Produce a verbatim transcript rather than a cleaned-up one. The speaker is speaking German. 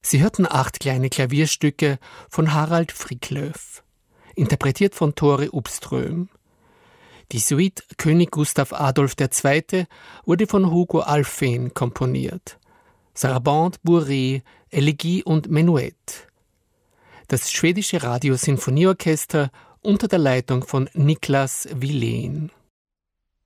Sie hörten acht kleine Klavierstücke von Harald Fricklöf, interpretiert von Tore Ubström. Die Suite König Gustav Adolf der Zweite wurde von Hugo Alfvén komponiert. Sarabande, Bourrée, Elegie und Menuett. Das schwedische Radiosinfonieorchester unter der Leitung von Niklas Wilén.